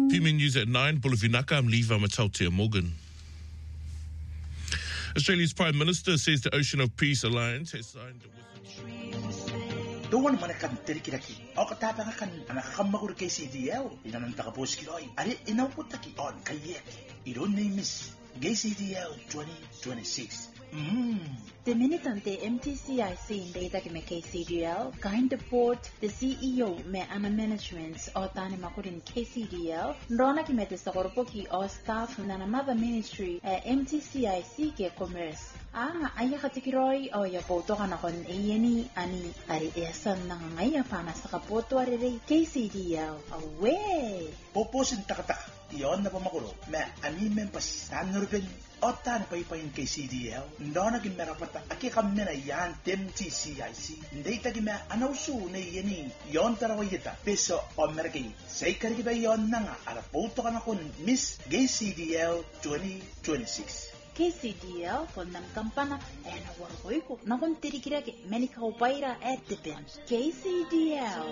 PMN News at 9, Bulavinaka, I'm Levi Matautia Morgan. Australia's Prime Minister says the Ocean of Peace Alliance has signed with... Doon man kan terikiraki. O katapang kan nakakamagur kay CDL. Inaman takapos kiloy. Ari inawputaki on kayek. Iron name is Gay CDL 2026. The minute the MTCIC in data me KCDL, kind of port the CEO me ana management or tani makurin KCDL, Rona ki me the Sakoropoki or staff na mother ministry MTCIC ke commerce. Aya katikiroi o ya poto kana kon ayeni ani ari esan na ngaya pana sa kapoto ari KCDL away. Poposin takataka. Iyon na pamakuro. Me ani mempas tanurben otan paypayin kay CDL. Ndo naging merapata aki kami na yan MTCIC. Hindi tagi me anawsu na yeni yon tarawayita. Peso o merkay. Say karikiba yon na nga arapoto ka na kun Miss Gay CDL 2026. KCDL kon nam kampana na warkoy ko na kun tirikira ke menika upaira at the bench KCDL